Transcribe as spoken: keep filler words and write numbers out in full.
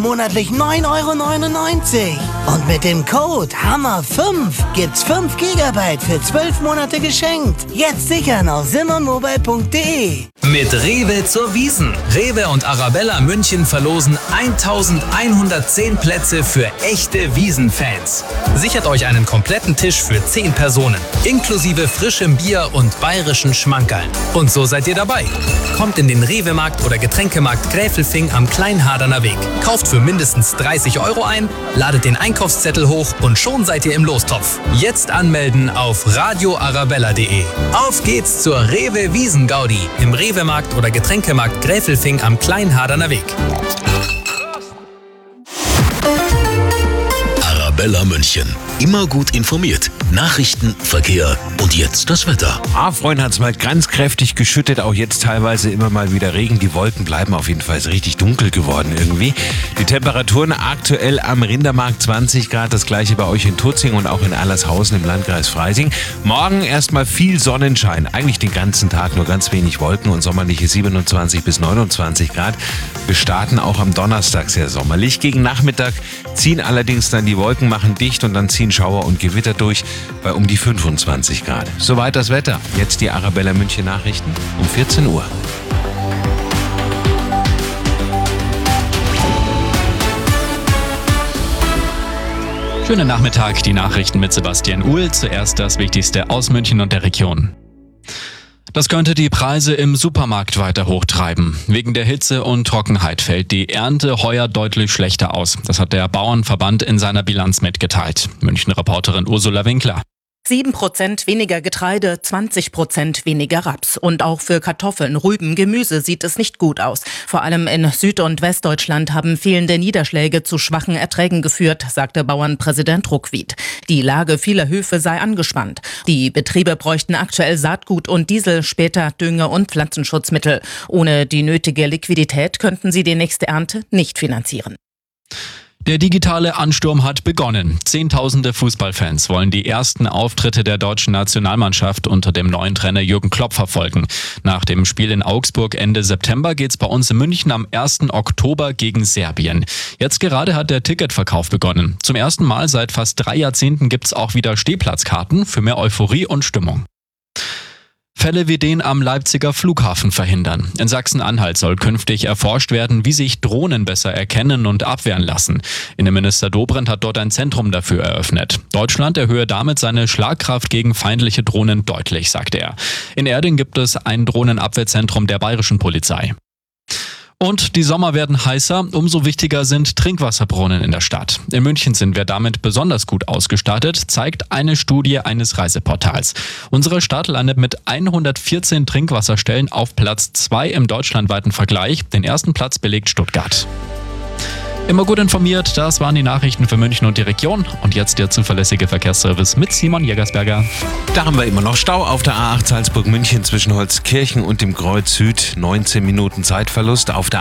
monatlich neun Euro neunundneunzig. Und mit dem Code Hammer fünf gibt's fünf Gigabyte für zwölf Monate geschenkt. Jetzt sichern auf simmermobile punkt de. Mit Rewe zur Wiesn. Rewe und Arabella München verlosen eintausendeinhundertzehn Plätze für echte Wiesn-Fans. Sichert euch einen kompletten Tisch für zehn Personen, inklusive frischem Bier und bayerischen Schmankerln. Und so seid ihr dabei. Kommt in den Rewe-Markt oder Getränkemarkt Gräfelfing am Kleinharderner Weg. Kauft für mindestens dreißig Euro ein, ladet den Einkaufszettel hoch und schon seid ihr im Lostopf. Jetzt anmelden auf radio arabella punkt de. Auf geht's zur Rewe Wiesn-Gaudi im Rewe-Markt oder Getränkemarkt Gräfelfing am Kleinharderner Weg. Arabella München. Immer gut informiert. Nachrichten, Verkehr und jetzt das Wetter. Ah, Freunde, hat es mal ganz kräftig geschüttet. Auch jetzt teilweise immer mal wieder Regen. Die Wolken bleiben auf jeden Fall richtig dunkel geworden irgendwie. Die Temperaturen aktuell am Rindermarkt zwanzig Grad. Das gleiche bei euch in Tutzing und auch in Allershausen im Landkreis Freising. Morgen erstmal viel Sonnenschein. Eigentlich den ganzen Tag nur ganz wenig Wolken und sommerliche siebenundzwanzig bis neunundzwanzig Grad. Wir starten auch am Donnerstag sehr sommerlich. Gegen Nachmittag ziehen allerdings dann die Wolken, machen dicht und dann ziehen Schauer und Gewitter durch bei um die fünfundzwanzig Grad. Soweit das Wetter. Jetzt die Arabella München Nachrichten um vierzehn Uhr. Schönen Nachmittag, die Nachrichten mit Sebastian Uhl. Zuerst das Wichtigste aus München und der Region. Das könnte die Preise im Supermarkt weiter hochtreiben. Wegen der Hitze und Trockenheit fällt die Ernte heuer deutlich schlechter aus. Das hat der Bauernverband in seiner Bilanz mitgeteilt. München-Reporterin Ursula Winkler. sieben Prozent weniger Getreide, zwanzig Prozent weniger Raps. Und auch für Kartoffeln, Rüben, Gemüse sieht es nicht gut aus. Vor allem in Süd- und Westdeutschland haben fehlende Niederschläge zu schwachen Erträgen geführt, sagte Bauernpräsident Ruckwied. Die Lage vieler Höfe sei angespannt. Die Betriebe bräuchten aktuell Saatgut und Diesel, später Dünger- und Pflanzenschutzmittel. Ohne die nötige Liquidität könnten sie die nächste Ernte nicht finanzieren. Der digitale Ansturm hat begonnen. Zehntausende Fußballfans wollen die ersten Auftritte der deutschen Nationalmannschaft unter dem neuen Trainer Jürgen Klopp verfolgen. Nach dem Spiel in Augsburg Ende September geht's bei uns in München am ersten Oktober gegen Serbien. Jetzt gerade hat der Ticketverkauf begonnen. Zum ersten Mal seit fast drei Jahrzehnten gibt's auch wieder Stehplatzkarten für mehr Euphorie und Stimmung. Fälle wie den am Leipziger Flughafen verhindern. In Sachsen-Anhalt soll künftig erforscht werden, wie sich Drohnen besser erkennen und abwehren lassen. Innenminister Dobrindt hat dort ein Zentrum dafür eröffnet. Deutschland erhöhe damit seine Schlagkraft gegen feindliche Drohnen deutlich, sagte er. In Erding gibt es ein Drohnenabwehrzentrum der bayerischen Polizei. Und die Sommer werden heißer, umso wichtiger sind Trinkwasserbrunnen in der Stadt. In München sind wir damit besonders gut ausgestattet, zeigt eine Studie eines Reiseportals. Unsere Stadt landet mit hundertvierzehn Trinkwasserstellen auf Platz zwei im deutschlandweiten Vergleich. Den ersten Platz belegt Stuttgart. Immer gut informiert, das waren die Nachrichten für München und die Region. Und jetzt der zuverlässige Verkehrsservice mit Simon Jägersberger. Da haben wir immer noch Stau auf der A acht Salzburg-München zwischen Holzkirchen und dem Kreuz Süd. neunzehn Minuten Zeitverlust. Auf der